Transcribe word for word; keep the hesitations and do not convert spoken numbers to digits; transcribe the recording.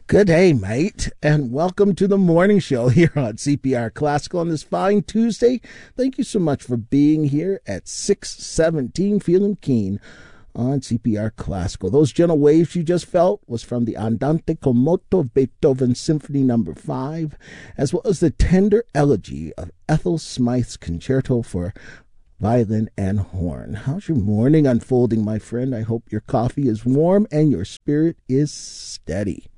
Good day, mate, and welcome to the morning show here on C P R Classical on this fine Tuesday. Thank you so much for being here at six seventeen, feeling keen on C P R Classical. Those gentle waves you just felt was from the Andante con moto of Beethoven Symphony Number five, as well as the tender elegy of Ethel Smythe's Concerto for Violin and Horn. How's your morning unfolding, my friend? I hope your coffee is warm and your spirit is steady.